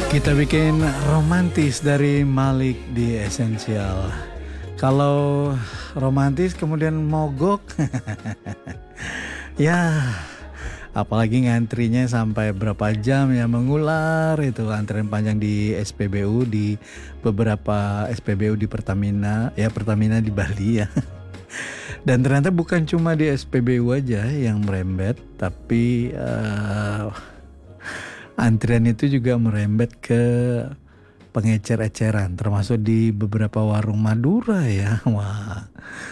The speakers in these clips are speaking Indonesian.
Kita bikin romantis dari Malik di Esensial. Kalau romantis kemudian mogok, ya apalagi ngantrinya sampai berapa jam ya, mengular itu antrian panjang di SPBU, di beberapa SPBU di Pertamina, ya Pertamina di Bali ya. Dan ternyata bukan cuma di SPBU aja yang merembet, tapi antrian itu juga merembet ke pengecer-eceran, termasuk di beberapa warung Madura ya. Wah,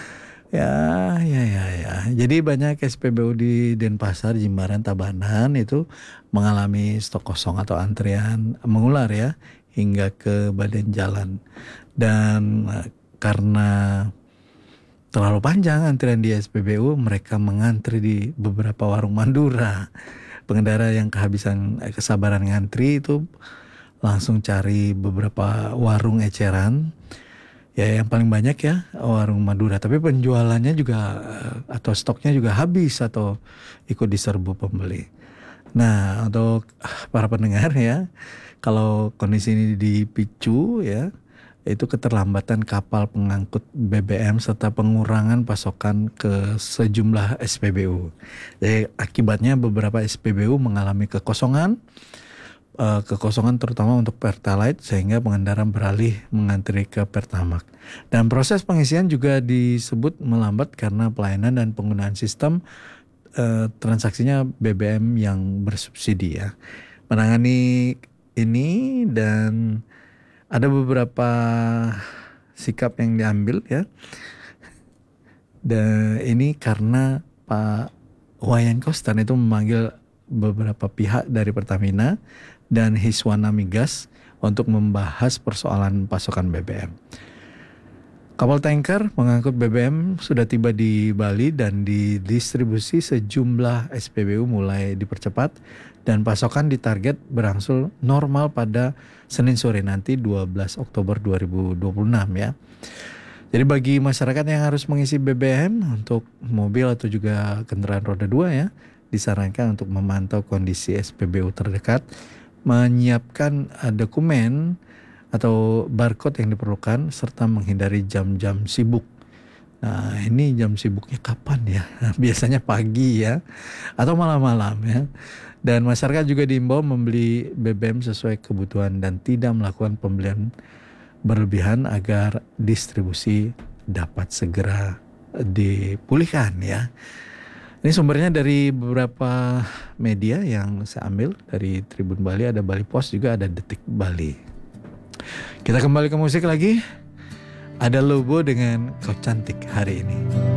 ya. Jadi banyak SPBU di Denpasar, Jimbaran, Tabanan itu mengalami stok kosong atau antrian mengular ya hingga ke badan jalan. Dan karena terlalu panjang antrian di SPBU, mereka mengantri di beberapa warung Madura. Pengendara yang kehabisan kesabaran ngantri itu langsung cari beberapa warung eceran. Ya yang paling banyak ya warung Madura. Tapi penjualannya juga atau stoknya juga habis atau ikut diserbu pembeli. Nah untuk para pendengar ya, kalau kondisi ini dipicu ya, itu keterlambatan kapal pengangkut BBM serta pengurangan pasokan ke sejumlah SPBU. Jadi akibatnya beberapa SPBU mengalami kekosongan terutama untuk Pertalite, sehingga pengendara beralih mengantri ke Pertamax. Dan proses pengisian juga disebut melambat karena pelayanan dan penggunaan sistem transaksinya BBM yang bersubsidi ya. Menangani ini dan ada beberapa sikap yang diambil ya. Dan ini karena Pak Wayan Koster itu memanggil beberapa pihak dari Pertamina dan Hiswana Migas untuk membahas persoalan pasokan BBM. Kapal tanker mengangkut BBM sudah tiba di Bali dan didistribusi sejumlah SPBU mulai dipercepat dan pasokan ditarget berangsur normal pada Senin sore nanti 12 Oktober 2026 ya. Jadi bagi masyarakat yang harus mengisi BBM untuk mobil atau juga kendaraan roda 2 ya, disarankan untuk memantau kondisi SPBU terdekat, menyiapkan dokumen atau barcode yang diperlukan, serta menghindari jam-jam sibuk. Nah ini jam sibuknya kapan ya? Biasanya pagi ya, atau malam-malam ya. Dan masyarakat juga diimbau membeli BBM sesuai kebutuhan dan tidak melakukan pembelian berlebihan agar distribusi dapat segera dipulihkan ya. Ini sumbernya dari beberapa media yang saya ambil, dari Tribun Bali, ada Bali Post, juga ada Detik Bali. Kita kembali ke musik lagi. Ada Lobo dengan Kau Cantik hari ini.